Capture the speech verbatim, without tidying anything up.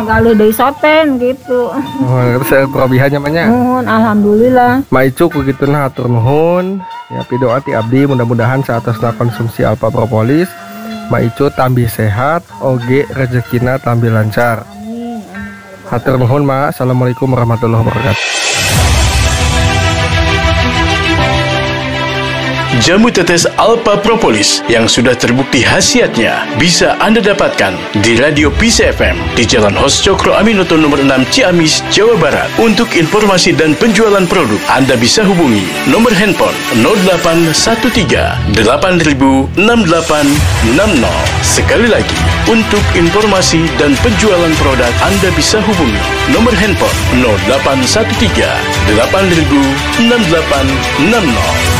kali deui soten gitu. Oh, terus kelebihannya banyak. Nuhun, alhamdulillah. Ma Icu kugituna hatur nuhun. Ya pidoa ti abdi mudah-mudahan saatosna konsumsi Alpha Propolis Ma Icu tambih sehat, oge rezekina tambih lancar. Amin. Hatur nuhun Ma. Assalamualaikum warahmatullahi wabarakatuh. Jamu tetes Alpha Propolis yang sudah terbukti khasiatnya bisa Anda dapatkan di Radio P C F M di Jalan Hos Cokro Aminoto nomor enam Ciamis, Jawa Barat. Untuk informasi dan penjualan produk, Anda bisa hubungi nomor handphone nol delapan satu tiga delapan nol enam delapan enam nol. Sekali lagi, untuk informasi dan penjualan produk, Anda bisa hubungi nomor handphone nol delapan satu tiga delapan nol enam delapan enam nol.